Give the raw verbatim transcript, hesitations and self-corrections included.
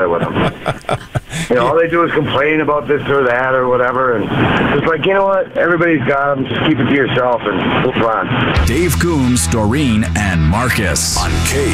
with them. You know, all they do is complain about this or that or whatever, and it's like, you know what? Everybody's got them. Just keep it to yourself and move on. Dave Coombs, Doreen, and Marcus on K